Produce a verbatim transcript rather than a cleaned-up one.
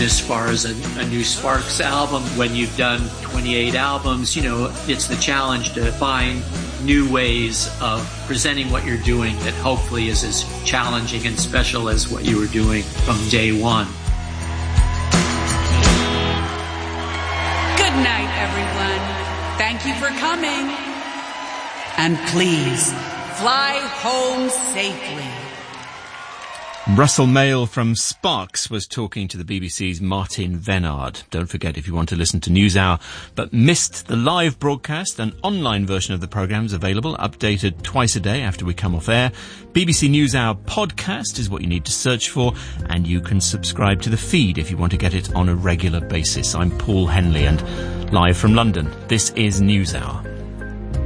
as far as a, a new Sparks album. When you've done twenty-eight albums, you know, it's the challenge to find new ways of presenting what you're doing that hopefully is as challenging and special as what you were doing from day one. Good night, everyone. Thank you for coming. And please, fly home safely. Russell Mail from Sparks was talking to the B B C's Martin Venard. Don't forget, if you want to listen to NewsHour but missed the live broadcast, an online version of the programme is available, updated twice a day after we come off air. B B C NewsHour podcast is what you need to search for, and you can subscribe to the feed if you want to get it on a regular basis. I'm Paul Henley, and live from London, this is NewsHour.